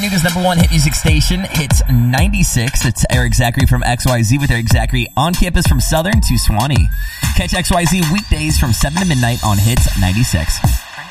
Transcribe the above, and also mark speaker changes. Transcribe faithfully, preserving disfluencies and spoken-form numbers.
Speaker 1: Chattanooga's number one hit music station, Hits ninety-six. It's Eric Zachary from X Y Z with Eric Zachary on campus from Southern to Swanee. Catch X Y Z weekdays from seven to midnight on Hits ninety-six.